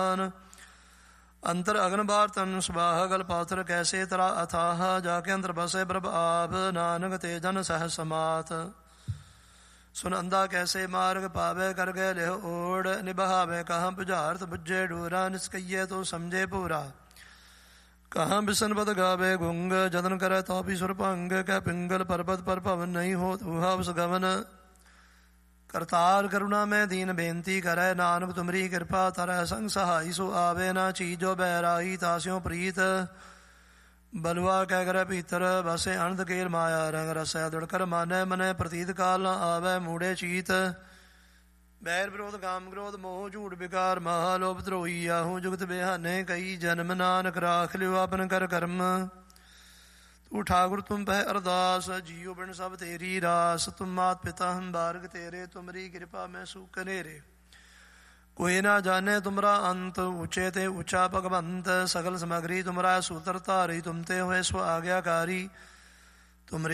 ਅੰਤਰ ਅਗਨ ਬਾਰ ਤਨ ਸੁਬਾਹ ਗਲ ਪਾਥਰ ਕੈਸੇ ਤਰਾ ਅਥਾਹ ਜਾ ਕੇ ਅੰਦਰ ਬਸੇ ਪ੍ਰਭ ਆਪ ਨਾਨਕ ਤੇ ਜਨ ਸਹਿ ਸਮਾਤ ਸੁਨ ਅੰਦਾ ਕੈਸੇ ਮਾਰਗ ਪਾਵੇ ਕਰ ਗਏ ਲਿਹ ਓੜ ਨਿਭਾਵੇ ਕਹਾਂ ਬੁਝਾਰਤ ਬੁੱਝੇ ਡੋਰਾ ਨਿਸਕਈਏ ਤੋ ਸਮਝੇ ਪੂਰਾ ਕਹਾਂ ਬਿਸਨ ਬਦ ਗਾਵੇ ਗੁੰਗ ਜਦਨ ਕਰੇ ਤੋ ਵੀ ਸੁਰ ਭੰਗ ਕਹਿ ਪਿੰਗਲ ਪਰਬਤ ਪਰ ਭਵਨ ਨਹੀਂ ਹੋ ਤੂਹਾ ਉਸ ਗਵਨ ਕਰਤਾਰ ਕਰੁਣਾ ਮੈਂ ਦੀਨ ਬੇਨਤੀ ਕਰੈ ਨਾਨਕ ਤੁਮਰੀ ਕਿਰਪਾ ਤਰੈ ਸੰਗ ਸਹਾਈ ਸੋ ਆਵੇ ਨਾ ਚੀਜੋ ਬਹਿਰਾਈ ਤਾਸਿਓ ਪ੍ਰੀਤ ਬਲਵਾ ਕਹਿ ਕਰੈ ਭੀਤਰ ਬਸੇ ਅਨੰਦ ਕੇਲ ਮਾਇਆ ਰੰਗ ਰਸੈ ਦੜਕਰ ਮਾਨੈ ਮਨੈ ਪ੍ਰਤੀਤ ਕਾਲ ਨ ਆਵੈ ਮੂੜੇ ਚੀਤ ਬੈਰ ਵਿਰੋਧ ਕਾਮ ਕ੍ਰੋਧ ਮੋਹ ਝੂਠ ਵਿਕਾਰ ਮਹਾ ਲੋਭ ਧਰੋਈ ਆਹੂ ਜੁਗਤ ਬਿਹਾਨੇ ਕਈ ਜਨਮ ਨਾਨਕ ਰਾਖ ਲਿਓ ਆਪਨ ਕਰ ਕਰਮ ਤੂੰ ਠਾਕੁਰ ਤੁਮ ਪਹਿ ਅਰਦਾਸ ਜੀਉ ਬਿਨ ਸਭ ਤੇਰੀ ਰਾਸ ਤੁਮ ਮਾਤ ਪਿਤਾ ਹਮ ਬਾਰਗ ਤੇਰੇ ਤੁਮਰੀ ਕਿਰਪਾ ਮੈਂ ਸੂ ਕਨੇਰੇ ਕੋਈ ਨਾ ਜਾਣੇ ਤੁਮਰਾ ਅੰਤ ਉੱਚੇ ਤੇ ਉੱਚਾ ਭਗਵੰਤ ਸਗਲ ਸਮਗਰੀ ਤੁਮਰਾ ਸੂਤਰ ਧਾਰੀ ਤੁਮ ਤੇ ਹੋਏ ਸੋ ਆਗਿਆਕਾਰੀ ਤੁਮਰੀ